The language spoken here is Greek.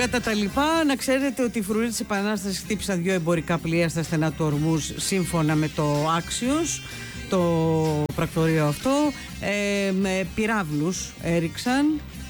Κατά τα λοιπά, να ξέρετε ότι οι φρουροί της Επανάστασης χτύπησαν 2 εμπορικά πλοία στα στενά του Ορμούζ, σύμφωνα με το Axios, το πρακτορείο αυτό. Με πυράβλους έριξαν